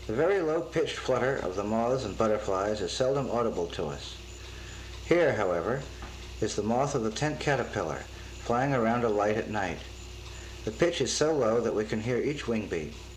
The very low-pitched flutter of the moths and butterflies is seldom audible to us. Here, however, is the moth of the tent caterpillar, flying around a light at night. The pitch is so low that we can hear each wing beat.